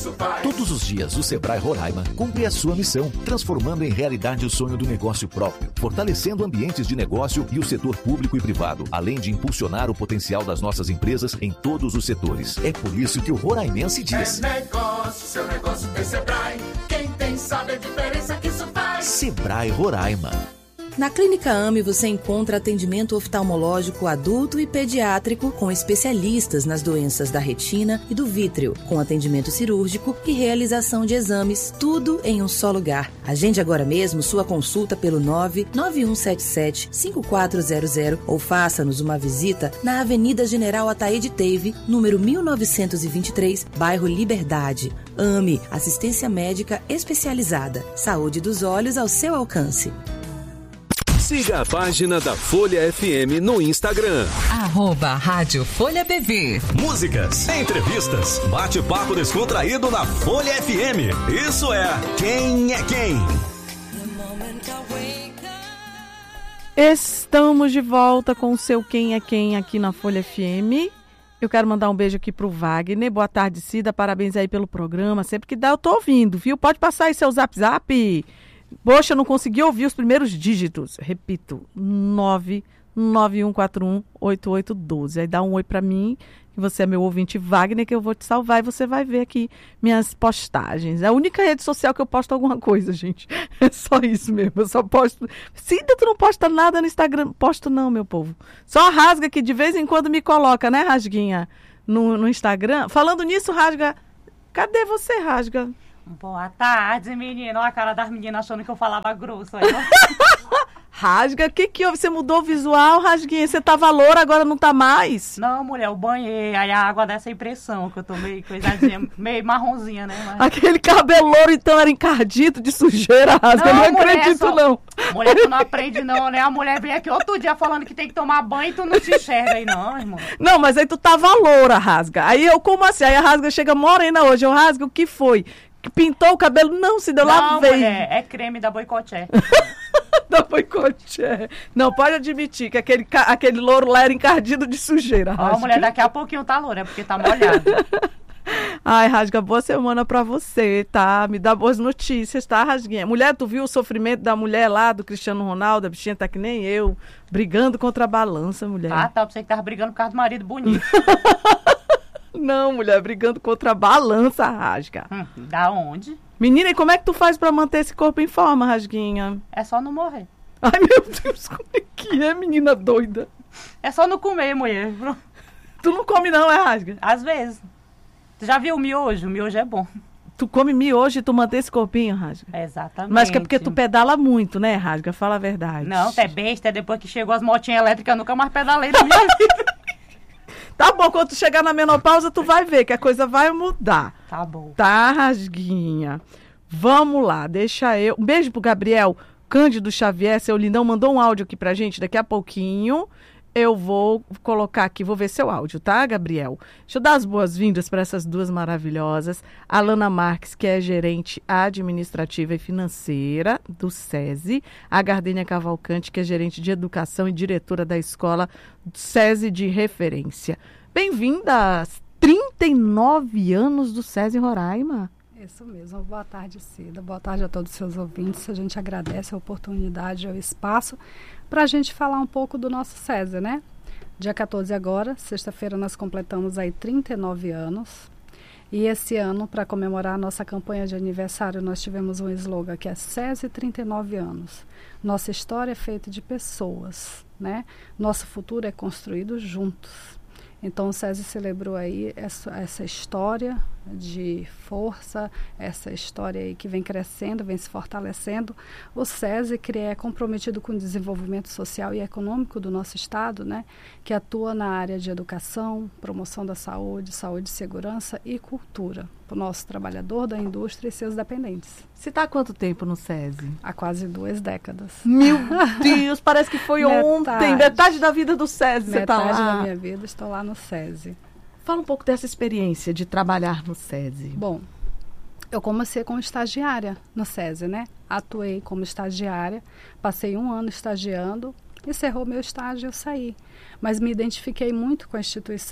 isso faz. Todos os dias, o Sebrae Roraima cumpre a sua missão, transformando em realidade o sonho do negócio próprio, fortalecendo ambientes de negócio e o setor público e privado, além de impulsionar o potencial das nossas empresas em todos os setores. É por isso que o roraimense diz: É negócio, seu negócio tem Sebrae. Quem tem sabe a diferença que isso faz. Sebrae Roraima. Na Clínica AME você encontra atendimento oftalmológico adulto e pediátrico com especialistas nas doenças da retina e do vítreo, com atendimento cirúrgico e realização de exames, tudo em um só lugar. Agende agora mesmo sua consulta pelo 99177-5400 ou faça-nos uma visita na Avenida General Ataíde Teve, número 1923, bairro Liberdade. AME, assistência médica especializada. Saúde dos olhos ao seu alcance. Siga a página da Folha FM no Instagram. @Rádio Folha BV. Músicas, entrevistas, bate-papo descontraído na Folha FM. Isso é Quem é Quem? Estamos de volta com o seu Quem é Quem aqui na Folha FM. Eu quero mandar um beijo aqui pro Wagner. Boa tarde, Cida. Parabéns aí pelo programa. Sempre que dá, eu tô ouvindo, viu? Pode passar aí seu zap. Poxa, eu não consegui ouvir os primeiros dígitos. Repito, 991418812. Aí dá um oi pra mim, que você é meu ouvinte Wagner, que eu vou te salvar e você vai ver aqui minhas postagens. É a única rede social que eu posto alguma coisa, gente. É só isso mesmo, eu só posto... Cida, tu não posta nada no Instagram? Posto não, meu povo. Só a Rasga que de vez em quando me coloca, né, Rasguinha? No Instagram. Falando nisso, Rasga, cadê você, Rasga? Boa tarde, menina. Olha a cara das meninas achando que eu falava grosso. Rasga, o que houve? Você mudou o visual, Rasguinha? Você tava loura, agora não tá mais? Não, mulher, eu banhei. Aí a água dá essa impressão, que eu tô meio coisadinha, meio marronzinha, né? Mas... Aquele cabelo louro, então, era encardido de sujeira, Rasga. Eu não acredito, não. Mulher, tu não aprende, não, né? A mulher vem aqui outro dia falando que tem que tomar banho e tu não te enxerga aí, não, irmão. Não, mas aí tu tava loura, Rasga. Aí eu, como assim? Aí a Rasga chega morena hoje. Eu, Rasga, o que foi? Que pintou o cabelo? Não, se deu lá, veio. Não, mulher, é creme da Boicoté. Da Boicoté. Não, pode admitir que aquele louro lá era encardido de sujeira, Rasga. Ó, mulher, daqui a pouquinho tá loura, é porque tá molhado. Ai, Rasga, boa semana pra você, tá? Me dá boas notícias, tá, Rasguinha? Mulher, tu viu o sofrimento da mulher lá, do Cristiano Ronaldo? A bichinha tá que nem eu, brigando contra a balança, mulher. Ah, tá, pra você que tava brigando por causa do marido bonito. Não, mulher, brigando contra a balança, Rasga. Da onde? Menina, e como é que tu faz pra manter esse corpo em forma, Rasguinha? É só não morrer. Ai, meu Deus, como é que é, menina doida? É só não comer, mulher. Tu não come não, é, Rasga? Às vezes. Tu já viu o miojo? O miojo é bom. Tu come miojo e tu mantém esse corpinho, Rasga? Exatamente. Mas que é porque tu pedala muito, né, Rasga? Fala a verdade. Não, tu é besta. Depois que chegou as motinhas elétricas, eu nunca mais pedalei na minha vida. Tá bom, quando tu chegar na menopausa, tu vai ver que a coisa vai mudar. Tá bom. Tá, Rasguinha. Vamos lá, deixa eu... Um beijo pro Gabriel Cândido Xavier, seu lindão, mandou um áudio aqui pra gente daqui a pouquinho. Eu vou colocar aqui, vou ver seu áudio, tá, Gabriel? Deixa eu dar as boas-vindas para essas duas maravilhosas. A Alana Marques, que é gerente administrativa e financeira do SESI. A Gardênia Cavalcante, que é gerente de educação e diretora da escola SESI de referência. Bem-vindas! 39 anos do SESI Roraima. Isso mesmo. Boa tarde, Cida. Boa tarde a todos os seus ouvintes. A gente agradece a oportunidade e o espaço para a gente falar um pouco do nosso SESI, né? Dia 14 agora, sexta-feira, nós completamos aí 39 anos. E esse ano, para comemorar a nossa campanha de aniversário, nós tivemos um slogan que é SESI 39 anos. Nossa história é feita de pessoas, né? Nosso futuro é construído juntos. Então, o SESI celebrou aí essa história de força, essa história aí que vem crescendo, vem se fortalecendo. O SESI, que é comprometido com o desenvolvimento social e econômico do nosso estado, né, que atua na área de educação, promoção da saúde, segurança e cultura, para o nosso trabalhador da indústria e seus dependentes. Você está há quanto tempo no SESI? Há quase 2 décadas. Meu Deus, parece que foi ontem. Metade da vida do SESI você está lá. Metade da minha vida estou lá no SESI. Fala um pouco dessa experiência de trabalhar no SESI. Bom, eu comecei como estagiária no SESI, né? Atuei como estagiária, passei 1 ano estagiando, encerrou meu estágio e eu saí. Mas me identifiquei muito com a instituição,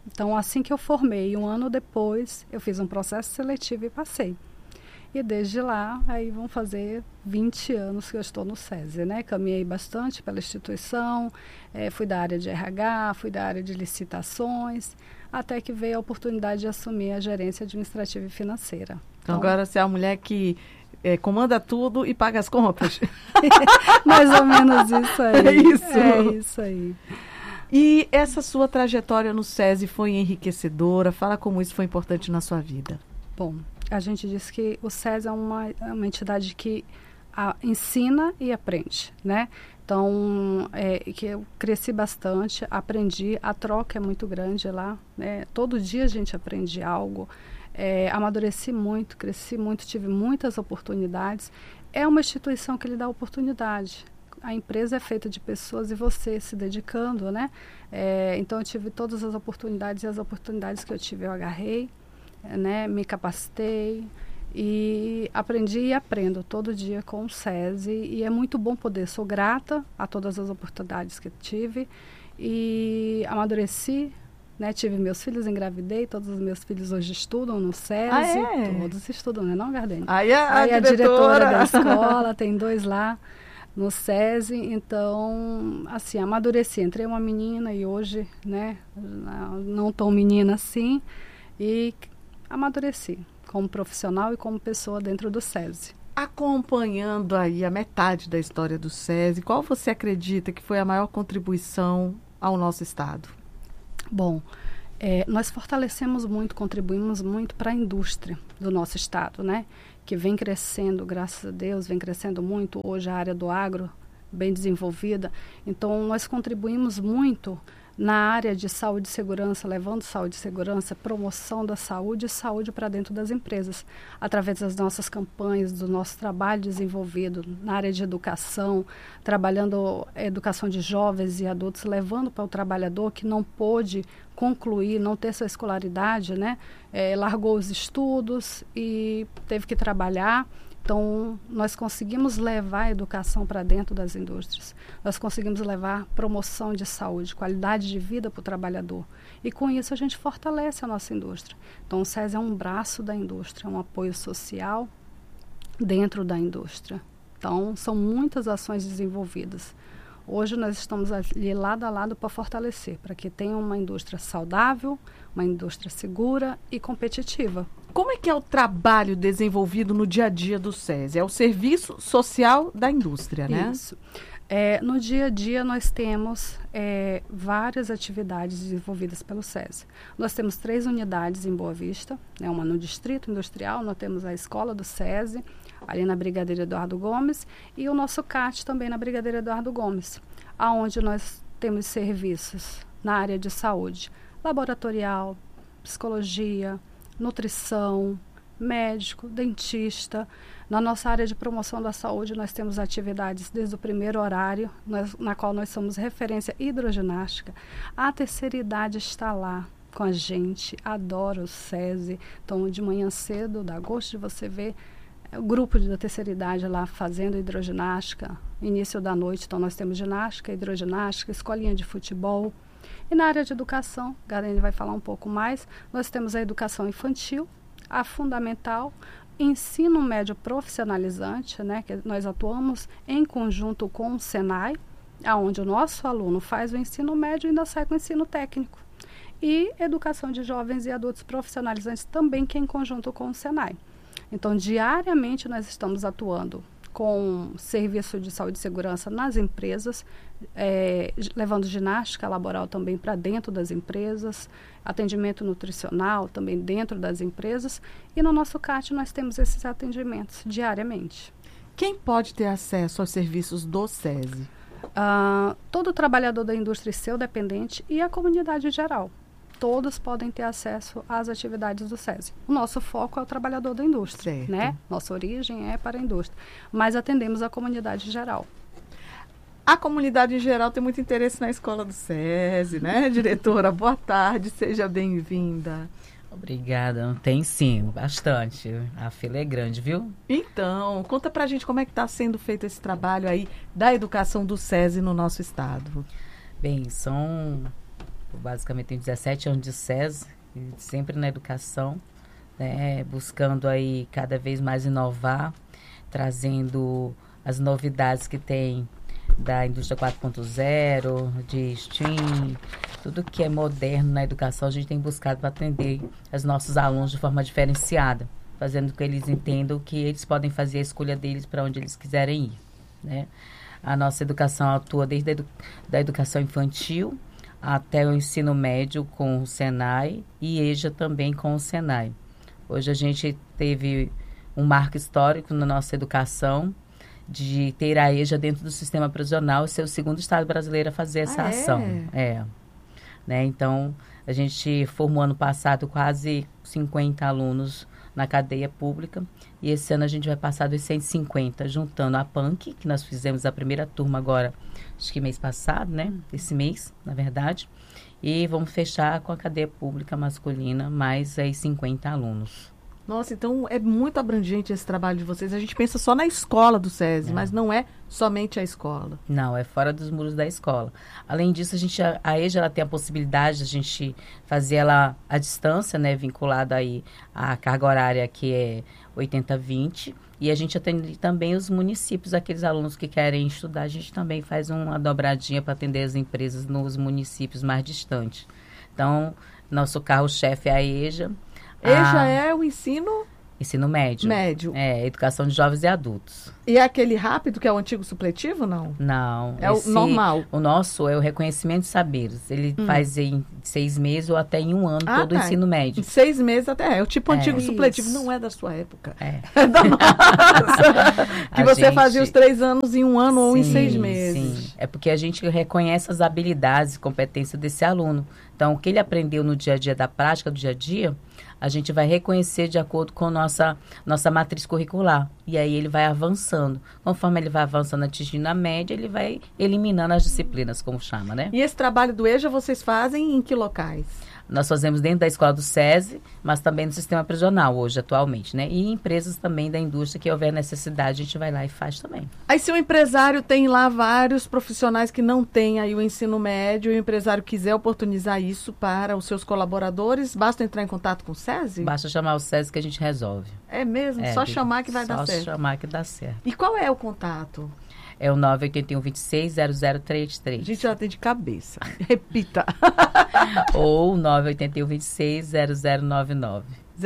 Então, assim que eu formei, um ano depois, eu fiz um processo seletivo e passei. E desde lá, aí vão fazer 20 anos que eu estou no SESI, né? Caminhei bastante pela instituição, fui da área de RH, fui da área de licitações, até que veio a oportunidade de assumir a gerência administrativa e financeira. Então agora você é a mulher que comanda tudo e paga as contas. Mais ou menos isso aí. É isso. É isso aí. E essa sua trajetória no SESI foi enriquecedora? Fala como isso foi importante na sua vida. Bom, a gente diz que o SESI é uma entidade que ensina e aprende, né? Então, que eu cresci bastante, aprendi, a troca é muito grande lá, né? Todo dia a gente aprende algo, amadureci muito, cresci muito, tive muitas oportunidades. É uma instituição que lhe dá oportunidade. A empresa é feita de pessoas e você se dedicando, né? Então, eu tive todas as oportunidades e as oportunidades que eu tive eu agarrei, né? Me capacitei e aprendi e aprendo todo dia com o SESI e é muito bom poder. Sou grata a todas as oportunidades que tive e amadureci, né? Tive meus filhos, engravidei, todos os meus filhos hoje estudam no SESI. Todos estudam, né? Não, Gardene? Aí a diretora da escola, tem 2 lá no SESI, então, assim, amadureci. Entrei uma menina e hoje, né, não tão menina assim, e amadureci como profissional e como pessoa dentro do SESI. Acompanhando aí a metade da história do SESI, qual você acredita que foi a maior contribuição ao nosso estado? Bom, nós fortalecemos muito, contribuímos muito para a indústria do nosso estado, né? Que vem crescendo, graças a Deus, vem crescendo muito. Hoje a área do agro bem desenvolvida. Então, nós contribuímos muito na área de saúde e segurança, levando saúde e segurança, promoção da saúde e saúde para dentro das empresas, através das nossas campanhas, do nosso trabalho desenvolvido na área de educação, trabalhando a educação de jovens e adultos, levando para o trabalhador que não pôde concluir, não ter sua escolaridade, né? Largou os estudos e teve que trabalhar. Então, nós conseguimos levar a educação para dentro das indústrias. Nós conseguimos levar promoção de saúde, qualidade de vida para o trabalhador. E com isso a gente fortalece a nossa indústria. Então, o SESI é um braço da indústria, um apoio social dentro da indústria. Então, são muitas ações desenvolvidas. Hoje nós estamos ali lado a lado para fortalecer, para que tenha uma indústria saudável, uma indústria segura e competitiva. Como é que é o trabalho desenvolvido no dia a dia do SESI? É o serviço social da indústria, né? Isso. No dia a dia nós temos várias atividades desenvolvidas pelo SESI. Nós temos 3 unidades em Boa Vista, né? Uma no Distrito Industrial, nós temos a Escola do SESI, ali na Brigadeiro Eduardo Gomes, e o nosso CAT também na Brigadeiro Eduardo Gomes, aonde nós temos serviços na área de saúde, laboratorial, psicologia, nutrição, médico, dentista. Na nossa área de promoção da saúde, nós temos atividades desde o primeiro horário, na qual nós somos referência hidroginástica. A terceira idade está lá com a gente, adora o SESI. Então, de manhã cedo, dá gosto de você ver o grupo da terceira idade lá fazendo hidroginástica, início da noite. Então, nós temos ginástica, hidroginástica, escolinha de futebol. E na área de educação, a Garene vai falar um pouco mais, nós temos a educação infantil, a fundamental, ensino médio profissionalizante, né, que nós atuamos em conjunto com o Senai, onde o nosso aluno faz o ensino médio e ainda sai com o ensino técnico. E educação de jovens e adultos profissionalizantes também, que é em conjunto com o Senai. Então, diariamente nós estamos atuando com serviço de saúde e segurança nas empresas, levando ginástica laboral também para dentro das empresas, atendimento nutricional também dentro das empresas, e no nosso CAT nós temos esses atendimentos diariamente. Quem pode ter acesso aos serviços do SESI? Todo trabalhador da indústria e seu dependente e a comunidade geral. Todos podem ter acesso às atividades do SESI. O nosso foco é o trabalhador da indústria, né? Nossa origem é para a indústria, mas atendemos a comunidade geral. A comunidade em geral tem muito interesse na escola do SESI, né, diretora? Boa tarde, seja bem-vinda. Obrigada. Tem sim, bastante. A fila é grande, viu? Então, conta pra gente como é que está sendo feito esse trabalho aí da educação do SESI no nosso estado. Bem, são basicamente tenho 17 anos de SESI, sempre na educação, né, buscando aí cada vez mais inovar, trazendo as novidades que tem da indústria 4.0, de STEAM, tudo que é moderno na educação, a gente tem buscado para atender os nossos alunos de forma diferenciada, fazendo com que eles entendam que eles podem fazer a escolha deles para onde eles quiserem ir, né? A nossa educação atua desde da educação infantil até o ensino médio com o Senai e EJA também com o Senai. Hoje a gente teve um marco histórico na nossa educação de ter a EJA dentro do sistema prisional e ser o segundo estado brasileiro a fazer essa ação. Né? Então, a gente formou ano passado quase 50 alunos na cadeia pública e esse ano a gente vai passar dos 150, juntando a PANC, que nós fizemos a primeira turma agora, acho que mês passado, né? Esse mês, na verdade. E vamos fechar com a cadeia pública masculina, mais aí 50 alunos. Nossa, então é muito abrangente esse trabalho de vocês. A gente pensa só na escola do SESI, mas não é somente a escola. Não, é fora dos muros da escola. Além disso, a EJA ela tem a possibilidade de a gente fazer ela à distância, né, vinculada aí à carga horária que é 80-20. E a gente atende também os municípios, aqueles alunos que querem estudar. A gente também faz uma dobradinha para atender as empresas nos municípios mais distantes. Então, nosso carro-chefe é a EJA. EJA é o ensino médio. É, educação de jovens e adultos. E é aquele rápido, que é o antigo supletivo, não? Não. É o normal. O nosso é o reconhecimento de saberes. Ele faz em 6 meses ou até em 1 ano todo o ensino médio. Em 6 meses até. É o tipo antigo supletivo. Não é da sua época. É da nossa. Que você fazia os 3 anos em 1 ano ou em 6 meses. Sim. É porque a gente reconhece as habilidades e competências desse aluno. Então, o que ele aprendeu no dia a dia, da prática do dia a dia, a gente vai reconhecer de acordo com nossa matriz curricular. E aí ele vai avançando. Conforme ele vai avançando, atingindo a média, ele vai eliminando as disciplinas, como chama, né? E esse trabalho do EJA vocês fazem em que locais? Nós fazemos dentro da escola do SESI, mas também no sistema prisional hoje, atualmente, né? E empresas também da indústria, que houver necessidade, a gente vai lá e faz também. Aí se o empresário tem lá vários profissionais que não têm aí o ensino médio, e o empresário quiser oportunizar isso para os seus colaboradores, basta entrar em contato com o SESI? Basta chamar o SESI que a gente resolve. É mesmo? Só chamar que vai dar certo? Só chamar que dá certo. E qual é o contato? É o 981-26-0033. A gente já tem de cabeça. Repita. Ou 981-26-0099.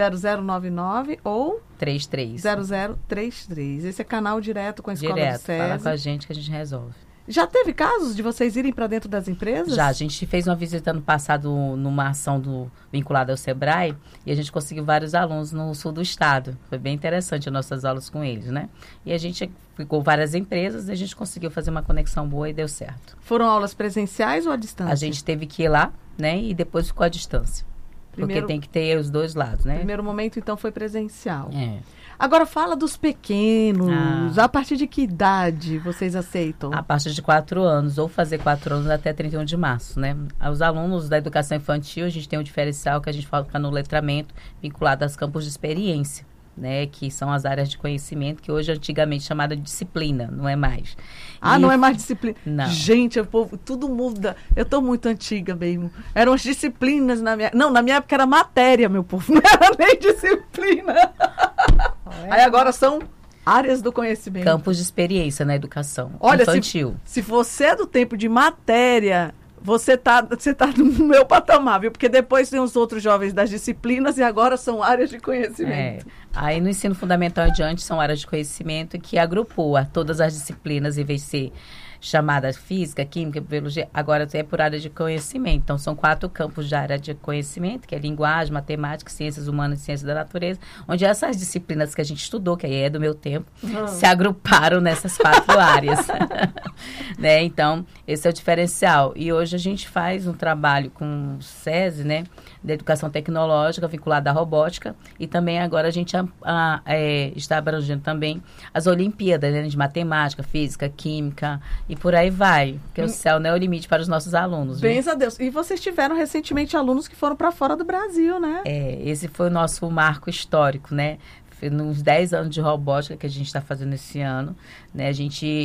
0099 ou 33. 0033. Esse é canal direto com a escola do SESI. Fala com a gente que a gente resolve. Já teve casos de vocês irem para dentro das empresas? Já, a gente fez uma visita ano passado numa ação vinculada ao Sebrae e a gente conseguiu vários alunos no sul do estado. Foi bem interessante as nossas aulas com eles, né? E a gente ficou várias empresas e a gente conseguiu fazer uma conexão boa e deu certo. Foram aulas presenciais ou à distância? A gente teve que ir lá, né? E depois ficou à distância. Porque tem que ter os dois lados, né? Primeiro momento, então, foi presencial. É. Agora, fala dos pequenos. A partir de que idade vocês aceitam? A partir de 4 anos, ou fazer 4 anos até 31 de março, né? Os alunos da educação infantil, a gente tem um diferencial que a gente foca no letramento, vinculado aos campos de experiência, né? Que são as áreas de conhecimento, que hoje é antigamente chamada de disciplina, não é mais. Não é mais disciplina? Não. Gente, o povo, tudo muda. Eu tô muito antiga mesmo. Eram as disciplinas na minha... Não, na minha época era matéria, meu povo. Não era nem disciplina. Aí agora são áreas do conhecimento. Campos de experiência na educação infantil. Se você é do tempo de matéria, você tá no meu patamar, viu? Porque depois tem os outros jovens das disciplinas e agora são áreas de conhecimento. Aí no ensino fundamental adiante são áreas de conhecimento que agrupou a todas as disciplinas, em vez de ser chamada física, química, biologia, agora é por área de conhecimento. Então, são 4 campos de área de conhecimento, que é linguagem, matemática, ciências humanas e ciências da natureza, onde essas disciplinas que a gente estudou, que aí é do meu tempo, se agruparam nessas 4 áreas. Né? Então, esse é o diferencial. E hoje a gente faz um trabalho com o SESI, né, da educação tecnológica vinculada à robótica, e também agora a gente está abrangendo também as Olimpíadas, né, de matemática, física, química, e por aí vai, porque o céu não é o limite para os nossos alunos. Bens a Deus. E vocês tiveram recentemente alunos que foram para fora do Brasil, né? Esse foi o nosso marco histórico, né? Nos 10 anos de robótica que a gente está fazendo esse ano, né? A gente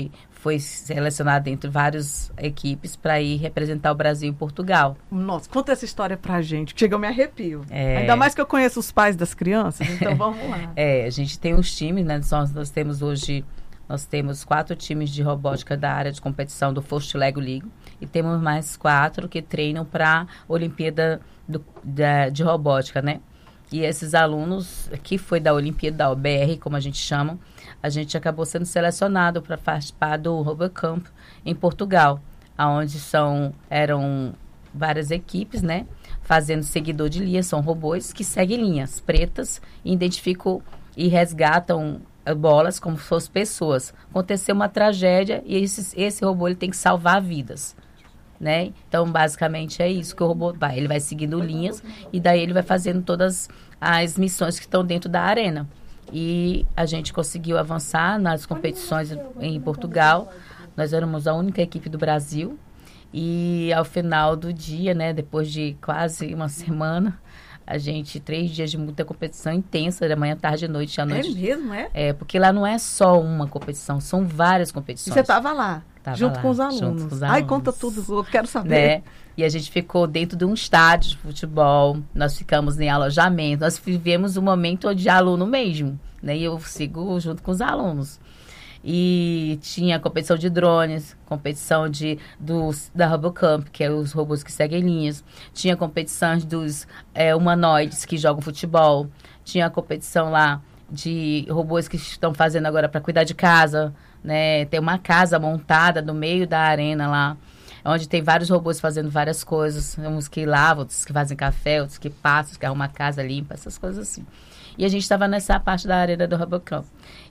foi selecionado entre várias equipes para ir representar o Brasil em Portugal. Nossa, conta essa história pra gente, que chega, eu me arrepio. Ainda mais que eu conheço os pais das crianças, então vamos lá. A gente tem os times, né? Nós temos hoje, 4 times de robótica da área de competição do First Lego League e temos mais 4 que treinam para a Olimpíada de Robótica, né? E esses alunos, que foi da Olimpíada, da OBR, como a gente chama, a gente acabou sendo selecionado para participar do RoboCamp em Portugal, onde eram várias equipes, né? Fazendo seguidor de linha, são robôs que seguem linhas pretas e identificam e resgatam bolas como se fossem pessoas. Aconteceu uma tragédia e esse robô ele tem que salvar vidas. Né? Então, basicamente, é isso que o robô vai. Ele vai seguindo linhas e daí ele vai fazendo todas as missões que estão dentro da arena. E a gente conseguiu avançar nas competições em Portugal. Nós éramos a única equipe do Brasil. E ao final do dia, né, depois de quase uma semana, 3 dias de muita competição intensa, da manhã, tarde, noite, à noite. É mesmo, é? Porque lá não é só uma competição, são várias competições. E você estava lá? Junto com os alunos. Ai, conta tudo, eu quero saber. Né? E a gente ficou dentro de um estádio de futebol, nós ficamos em alojamento, nós vivemos um momento de aluno mesmo, né? E eu sigo junto com os alunos. E tinha competição de drones, competição da RoboCamp, que é os robôs que seguem linhas. Tinha competições dos humanoides que jogam futebol. Tinha competição lá de robôs que estão fazendo agora para cuidar de casa, né? Tem uma casa montada no meio da arena lá, onde tem vários robôs fazendo várias coisas. Uns que lavam, outros que fazem café, outros que passam, outros que arrumam a casa limpa, essas coisas assim. E a gente estava nessa parte da arena do RoboCamp.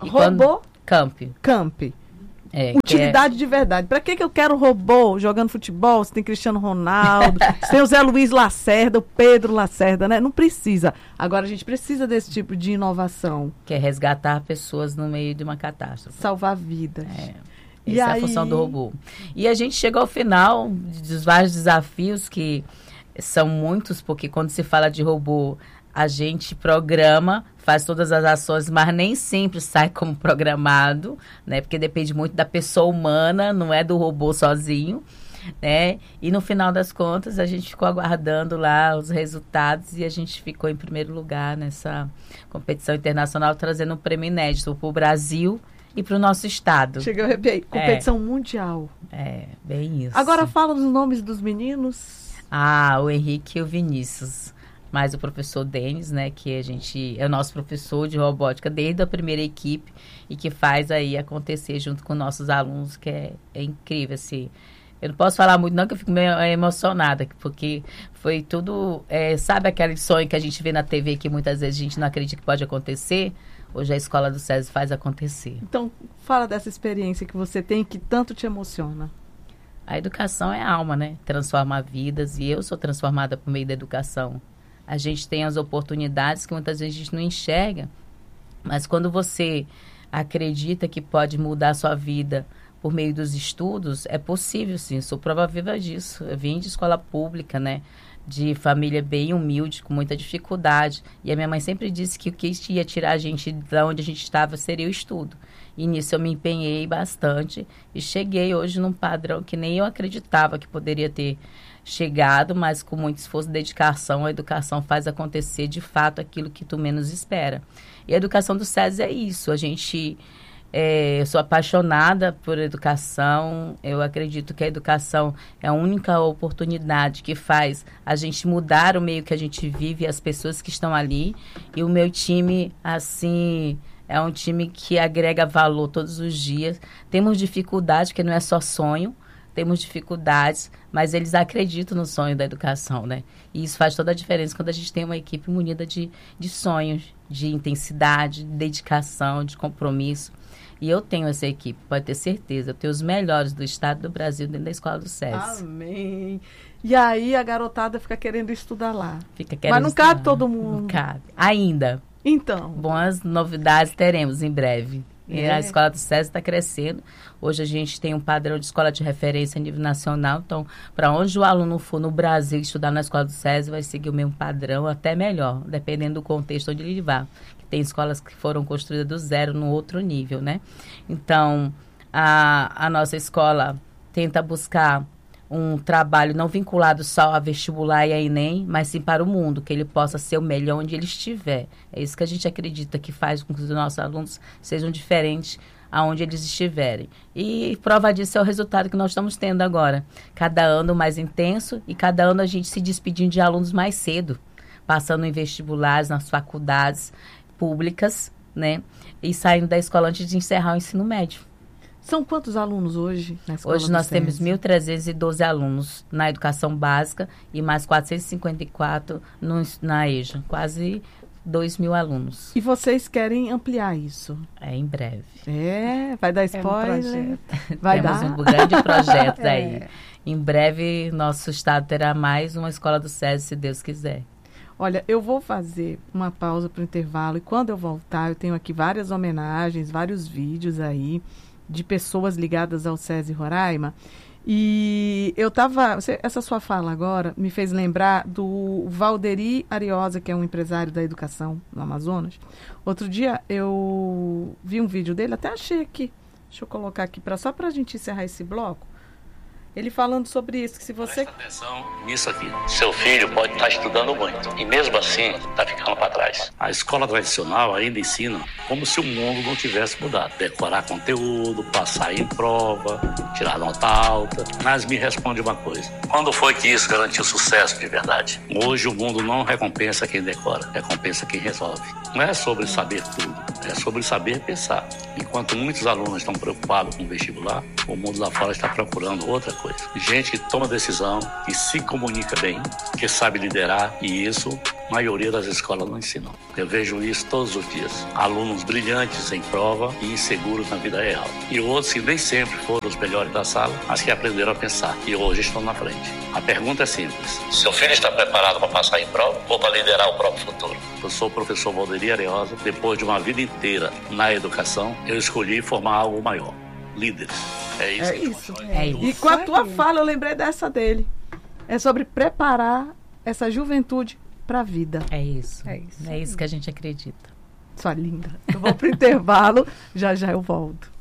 Camp. Utilidade de verdade. Para que eu quero robô jogando futebol? Você tem Cristiano Ronaldo, você tem o Zé Luiz Lacerda, o Pedro Lacerda, né? Não precisa. Agora a gente precisa desse tipo de inovação. Que é resgatar pessoas no meio de uma catástrofe. Salvar vidas. Essa é a função do robô. E a gente chegou ao final dos vários desafios, que são muitos, porque quando se fala de robô, a gente programa, faz todas as ações, mas nem sempre sai como programado, né? Porque depende muito da pessoa humana, não é do robô sozinho, né? E no final das contas, a gente ficou aguardando lá os resultados e a gente ficou em primeiro lugar nessa competição internacional, trazendo um prêmio inédito para o Brasil e para o nosso estado. Chegou a arrepiar. Competição mundial. Bem isso. Agora fala dos nomes dos meninos. O Henrique e o Vinícius. Mas o professor Denis, né, que é o nosso professor de robótica desde a primeira equipe e que faz aí acontecer junto com nossos alunos, que é incrível, assim. Eu não posso falar muito não, que eu fico meio emocionada, porque foi tudo, sabe aquele sonho que a gente vê na TV que muitas vezes a gente não acredita que pode acontecer? Hoje a Escola do SESI faz acontecer. Então, fala dessa experiência que você tem que tanto te emociona. A educação é a alma, né? Transforma vidas, e eu sou transformada por meio da educação. A gente tem as oportunidades que muitas vezes a gente não enxerga, mas quando você acredita que pode mudar a sua vida por meio dos estudos, é possível, sim. Sou prova viva disso. Eu vim de escola pública, né? De família bem humilde, com muita dificuldade. E a minha mãe sempre disse que o que ia tirar a gente da onde a gente estava seria o estudo. E nisso eu me empenhei bastante e cheguei hoje num padrão que nem eu acreditava que poderia ter chegado, mas com muito esforço e dedicação, a educação faz acontecer de fato aquilo que tu menos espera. E a educação do SESI é isso. Eu sou apaixonada por educação. Eu acredito que a educação é a única oportunidade que faz a gente mudar o meio que a gente vive e as pessoas que estão ali. E o meu time, assim, é um time que agrega valor todos os dias. Temos dificuldade, porque não é só sonho. Temos dificuldades, mas eles acreditam no sonho da educação, né? E isso faz toda a diferença quando a gente tem uma equipe munida de sonhos, de intensidade, de dedicação, de compromisso. E eu tenho essa equipe, pode ter certeza. Eu tenho os melhores do estado do Brasil dentro da Escola do SESI. Amém. E aí a garotada fica querendo estudar lá. Mas não cabe todo mundo. Não cabe. Ainda. Então. Boas novidades teremos em breve. E a Escola do SESI está crescendo. Hoje a gente tem um padrão de escola de referência a nível nacional. Então, para onde o aluno for no Brasil estudar na Escola do SESI, vai seguir o mesmo padrão, até melhor, dependendo do contexto onde ele vá. Tem escolas que foram construídas do zero no outro nível, né? Então, a nossa escola tenta buscar um trabalho não vinculado só a vestibular e a Enem, mas sim para o mundo, que ele possa ser o melhor onde ele estiver. É isso que a gente acredita que faz com que os nossos alunos sejam diferentes aonde eles estiverem. E prova disso é o resultado que nós estamos tendo agora. Cada ano mais intenso e cada ano a gente se despedindo de alunos mais cedo, passando em vestibulares, nas faculdades públicas, né? E saindo da escola antes de encerrar o ensino médio. São quantos alunos hoje na escola? Hoje nós temos 1.312 alunos na educação básica e mais 454 na EJA. Quase 2.000 alunos. E vocês querem ampliar isso? Em breve. Vai dar spoiler? Temos um grande projeto aí. Em breve, nosso estado terá mais uma escola do SESI, se Deus quiser. Olha, eu vou fazer uma pausa para o intervalo e quando eu voltar, eu tenho aqui várias homenagens, vários vídeos aí de pessoas ligadas ao SESI Roraima. E eu essa sua fala agora me fez lembrar do Valderi Ariosa, que é um empresário da educação no Amazonas. Outro dia eu vi um vídeo dele, até achei aqui. Deixa eu colocar aqui só para a gente encerrar esse bloco. Ele falando sobre isso, que se você... Presta atenção nisso aqui. Seu filho pode estar estudando muito e mesmo assim está ficando para trás. A escola tradicional ainda ensina como se o mundo não tivesse mudado. Decorar conteúdo, passar em prova, tirar nota alta. Mas me responde uma coisa. Quando foi que isso garantiu sucesso de verdade? Hoje o mundo não recompensa quem decora, recompensa quem resolve. Não é sobre saber tudo, é sobre saber pensar. Enquanto muitos alunos estão preocupados com o vestibular, o mundo lá fora está procurando outra coisa. Gente que toma decisão, que se comunica bem, que sabe liderar, e isso a maioria das escolas não ensinam. Eu vejo isso todos os dias. Alunos brilhantes em prova e inseguros na vida real. E outros que nem sempre foram os melhores da sala, mas que aprenderam a pensar e hoje estão na frente. A pergunta é simples. Seu filho está preparado para passar em prova ou para liderar o próprio futuro? Eu sou o professor Valderi Ariosa. Depois de uma vida inteira na educação, eu escolhi formar algo maior. Líderes. É isso. E com a tua fala, eu lembrei dessa dele. É sobre preparar essa juventude para a vida. É isso que a gente acredita. Sua linda. Eu vou pro intervalo, já eu volto.